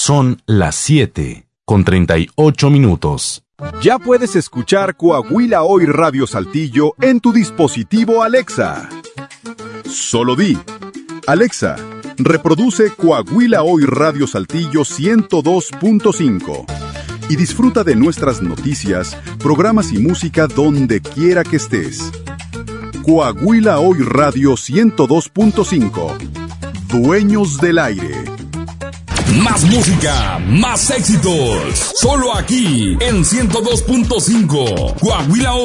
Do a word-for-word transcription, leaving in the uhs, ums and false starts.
Son las siete con treinta y ocho minutos. Ya puedes escuchar Coahuila Hoy Radio Saltillo en tu dispositivo Alexa. Solo di: Alexa, reproduce Coahuila Hoy Radio Saltillo ciento dos punto cinco y disfruta de nuestras noticias, programas y música donde quiera que estés. Coahuila Hoy Radio ciento dos punto cinco. Dueños del aire. Más música, más éxitos. Solo aquí en ciento dos punto cinco. Coahuila Hoy.